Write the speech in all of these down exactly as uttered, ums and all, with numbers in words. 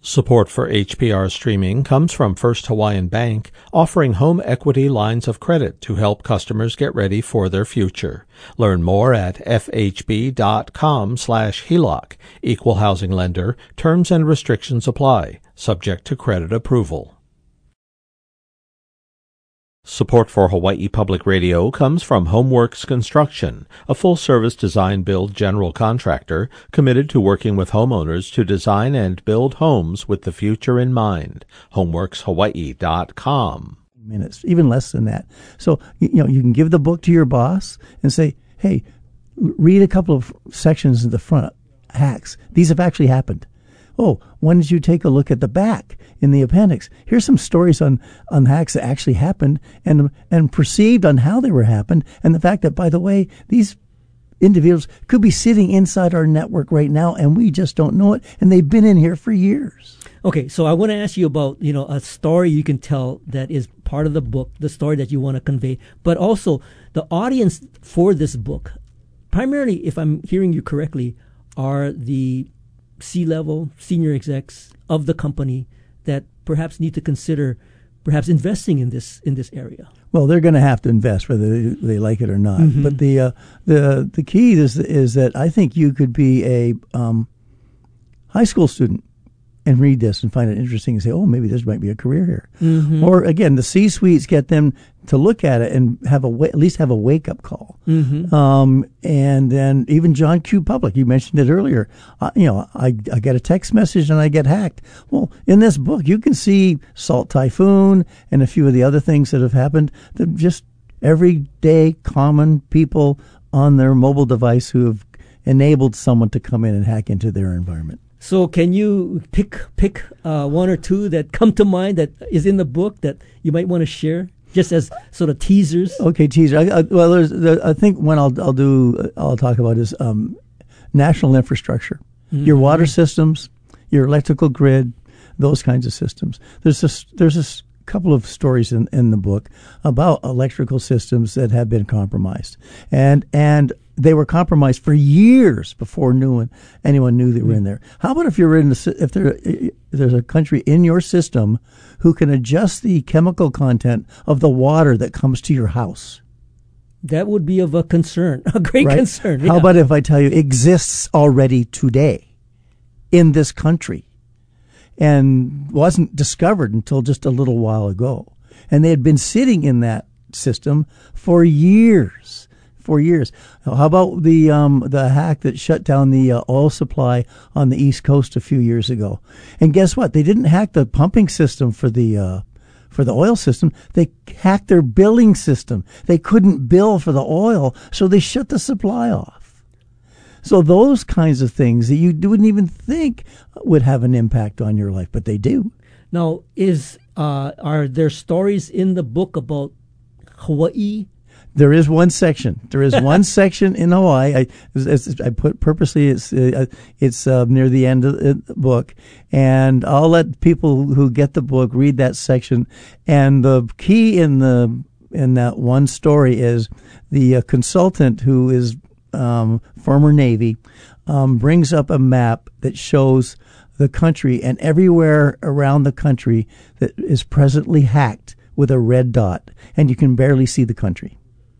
Support for H P R streaming comes from First Hawaiian Bank, offering home equity lines of credit to help customers get ready for their future. Learn more at fhb.com slash HELOC. Equal housing lender. Terms and restrictions apply. Subject to credit approval. Support for Hawaii Public Radio comes from Homeworks Construction, a full-service design-build general contractor committed to working with homeowners to design and build homes with the future in mind. homeworks hawaii dot com. Minutes, even less than that. So, you know, you can give the book to your boss and say, hey, read a couple of sections in the front, hacks. These have actually happened. Oh, when did you take a look at the back in the appendix? Here's some stories on, on hacks that actually happened and and perceived on how they were happened, and the fact that, by the way, these individuals could be sitting inside our network right now, and we just don't know it, and they've been in here for years. Okay, so I want to ask you about, you know, a story you can tell that is part of the book, the story that you want to convey, but also the audience for this book, primarily, if I'm hearing you correctly, are the C-level, senior execs of the company that perhaps need to consider perhaps investing in this in this area. Well, they're going to have to invest whether they, they like it or not. Mm-hmm. But the uh, the the key is is that I think you could be a um, high school student and read this and find it interesting and say, oh, maybe this might be a career here. Mm-hmm. Or again, the C-suites get them to look at it and have a wa- at least have a wake-up call. Mm-hmm. Um, and then even John Q. Public, you mentioned it earlier. Uh, you know, I, I get a text message and I get hacked. Well, in this book, you can see Salt Typhoon and a few of the other things that have happened. That just everyday common people on their mobile device who have enabled someone to come in and hack into their environment. So can you pick pick uh, one or two that come to mind that is in the book that you might want to share, just as sort of teasers? Okay, teaser. I, I, well, there's, there, I think one I'll I'll do I'll talk about is um, national infrastructure, mm-hmm. your water systems, your electrical grid, those kinds of systems. There's a, there's a couple of stories in, in the book about electrical systems that have been compromised, and and. They were compromised for years before knew anyone knew they were in there. How about if you're in the, if there if there's a country in your system who can adjust the chemical content of the water that comes to your house? That would be of a concern, a great right? concern. How yeah. about if I tell you exists already today in this country and wasn't discovered until just a little while ago, and they had been sitting in that system for years. For years. How about the um, the hack that shut down the uh, oil supply on the East Coast a few years ago? And guess what? They didn't hack the pumping system for the uh, for the oil system. They hacked their billing system. They couldn't bill for the oil, so they shut the supply off. So those kinds of things that you wouldn't even think would have an impact on your life, but they do. Now, is uh, are there stories in the book about Hawaii? There is one section. There is one section in Hawaii. I, as I put purposely, it's uh, it's uh, near the end of the book, and I'll let people who get the book read that section. And the key in the in that one story is the uh, consultant, who is um, former Navy, um, brings up a map that shows the country and everywhere around the country that is presently hacked with a red dot, and you can barely see the country.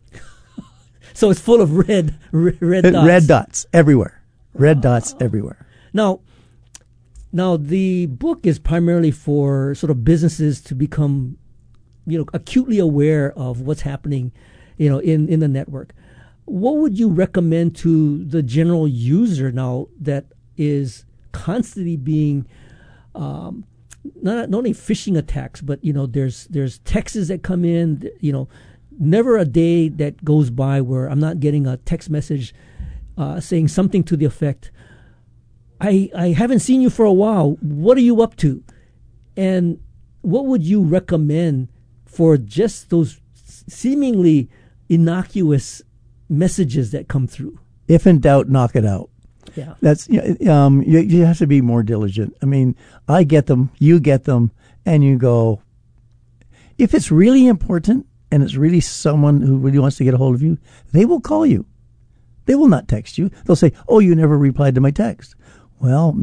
So it's full of red, red dots. Red dots everywhere. Red dots everywhere. Now, now the book is primarily for sort of businesses to become, you know, acutely aware of what's happening, you know, in, in the network. What would you recommend to the general user now that is constantly being, um, not not only phishing attacks, but you know, there's there's texts that come in, you know. Never a day that goes by where I'm not getting a text message uh, saying something to the effect, I, I haven't seen you for a while. What are you up to? And what would you recommend for just those seemingly innocuous messages that come through? If in doubt, knock it out. Yeah. That's, you know, um, you, you have to be more diligent. I mean, I get them, you get them, and you go, if it's really important, and it's really someone who really wants to get a hold of you, they will call you. They will not text you. They'll say, oh, you never replied to my text. Well,